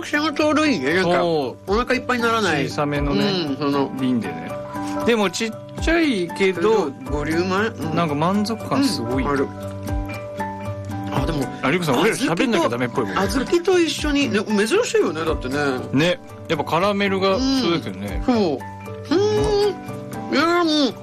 大きさがちょうどいいね。なんかお腹いっぱいにならない。 小さめのね、 その瓶でね。でもちっちゃいけどボリューム、 なんか満足感すごい、 ある。あ、でもリクさん俺ら喋んなきゃダメっぽいもん。 小豆と一緒に、ね、珍しいよね。だってね。 ね、やっぱカラメルがそうだけどね。 そう。いやもう